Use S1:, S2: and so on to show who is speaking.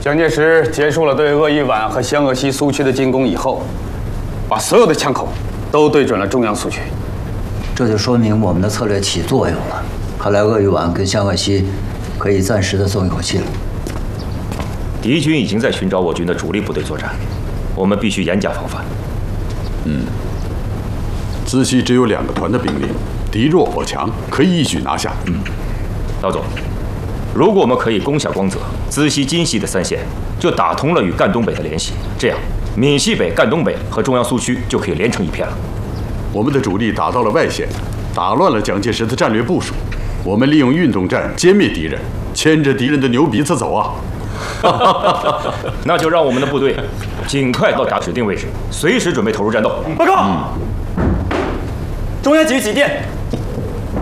S1: 蒋介石结束了对鄂豫皖和湘鄂西苏区的进攻以后，把所有的枪口都对准了中央苏区。
S2: 这就说明我们的策略起作用了。看来鄂豫皖跟湘鄂西可以暂时的松一口气了。
S3: 敌军已经在寻找我军的主力部队作战，我们必须严加防范。
S4: 资西只有2个团的兵力，敌弱我强，可以一举拿下。
S3: 老总，如果我们可以攻下光泽，资西、津西的3线就打通了与赣东北的联系，这样闽西北、赣东北和中央苏区就可以连成一片了。
S4: 我们的主力打到了外线，打乱了蒋介石的战略部署。我们利用运动战歼灭敌人，牵着敌人的牛鼻子走啊！
S3: 那就让我们的部队尽快到达指定位置，随时准备投入战斗。
S5: 报告，中央局急电，